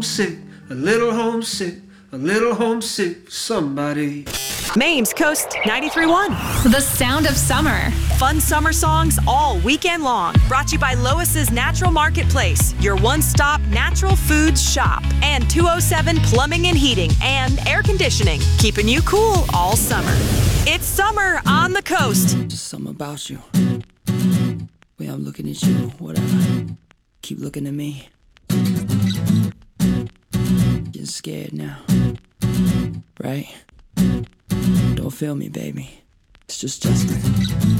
homesick, a little homesick, a little homesick for somebody. Maine's Coast 93.1. The sound of summer. Fun summer songs all weekend long. Brought to you by Lois's Natural Marketplace, your one-stop natural foods shop. And 207 Plumbing and Heating and Air Conditioning, keeping you cool all summer. It's summer on the coast. Just something about you. Way I'm looking at you, whatever. Keep looking at me. Getting scared now. Right? Don't feel me, baby. It's just Justin.